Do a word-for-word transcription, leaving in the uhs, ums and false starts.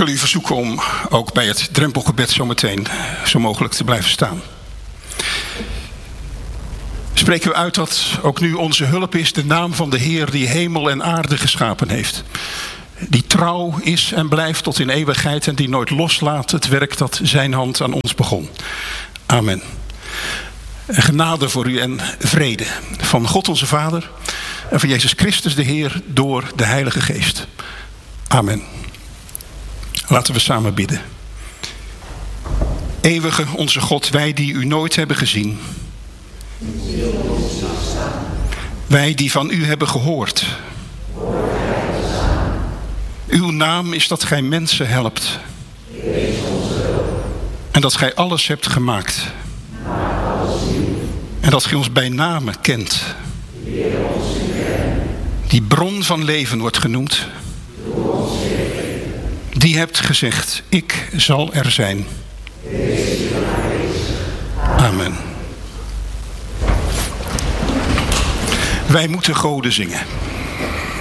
wil u verzoeken om ook bij het drempelgebed zometeen zo mogelijk te blijven staan. Spreken we uit dat ook nu onze hulp is de naam van de Heer die hemel en aarde geschapen heeft. Die trouw is en blijft tot in eeuwigheid en die nooit loslaat het werk dat zijn hand aan ons begon. Amen. Genade voor u en vrede van God onze Vader en van Jezus Christus de Heer door de Heilige Geest. Amen. Laten we samen bidden. Eeuwige onze God, wij die u nooit hebben gezien. Wij die van u hebben gehoord. Uw naam is dat gij mensen helpt. En dat gij alles hebt gemaakt. En dat gij ons bij name kent. Die bron van leven wordt genoemd. Die hebt gezegd, ik zal er zijn. Amen. Wij moeten goden zingen.